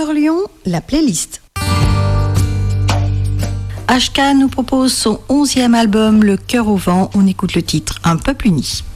Cœur Lion, la playlist. HK nous propose son 11e album, Le Cœur au vent. On écoute le titre Un peuple uni.